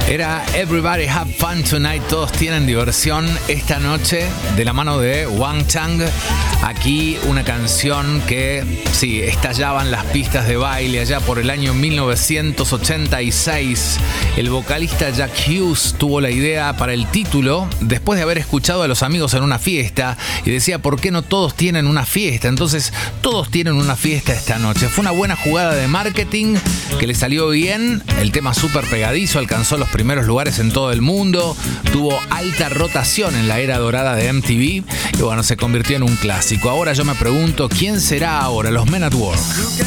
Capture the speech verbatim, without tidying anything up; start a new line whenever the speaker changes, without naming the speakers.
Era Everybody Have Fun Tonight, todos tienen diversión esta noche, de la mano de Wang Chang. Aquí una canción que, sí, estallaban las pistas de baile allá por el año mil novecientos ochenta y seis. El vocalista Jack Hughes tuvo la idea para el título después de haber escuchado a los amigos en una fiesta y decía, ¿por qué no todos tienen una fiesta? Entonces, todos tienen una fiesta esta noche. Fue una buena jugada de marketing que le salió bien. El tema súper pegadizo, alcanzó los primeros lugares en todo el mundo, tuvo alta rotación en la era dorada de M T V y bueno, se convirtió en un clásico. Ahora yo me pregunto, ¿quién será ahora? Los Men at Work.